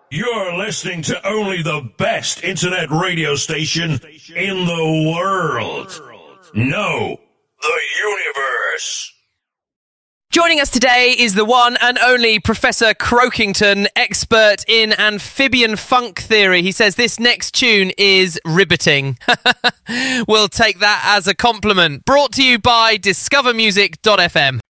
You're listening to only the best internet radio station in the world. No, the universe. Joining us today is the one and only Professor Croakington, expert in amphibian funk theory. He says this next tune is riveting. We'll take that as a compliment. Brought to you by discovermusic.fm.